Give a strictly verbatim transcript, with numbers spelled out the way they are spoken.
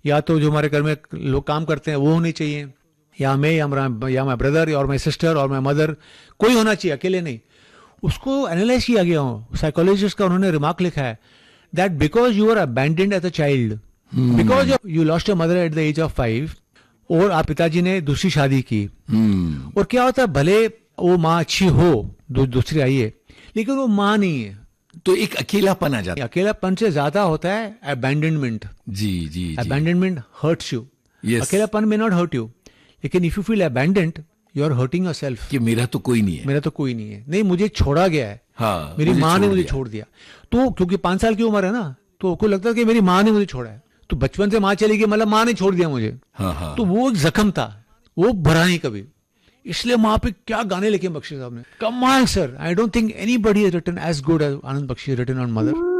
या तो जो हमारे घर में लोग काम करते हैं वो होने चाहिए, या मैं या मेरा या माई ब्रदर और माई सिस्टर और माई मदर, कोई होना चाहिए, अकेले नहीं। उसको एनालाइज किया गया हो, साइकोलॉजिस्ट का उन्होंने रिमार्क लिखा है that because you are abandoned as a child, because you lost your mother at the age of five, और आप पिताजी ने दूसरी शादी की, hmm. और क्या होता है भले वो माँ अच्छी हो, दू, दूसरी आई है, लेकिन वो माँ नहीं है, तो एक अकेलापन आ जाता है। अकेलापन से ज्यादा होता है abandonment. Ji ji, abandonment hurts you, अकेलापन में नॉट हर्ट यू, लेकिन if you feel abandoned you are hurting yourself कि मेरा तो कोई नहीं है, मेरा तो कोई नहीं है, नहीं मुझे छोड़ा गया है, हाँ, मेरी माँ ने मुझे छोड़ दिया। तो क्योंकि पांच साल की उम्र है ना, तो आपको लगता है कि मेरी माँ ने मुझे छोड़ा है, तो बचपन से माँ चली गई मतलब माँ ने छोड़ दिया मुझे, हाँ, हाँ। तो वो एक जख्म था, वो भरा नहीं कभी। इसलिए वहां पे क्या गाने लिखे बख्शी साहब ने, कमाल sir. I don't think anybody has written as good as Anand Bakshi written on mother.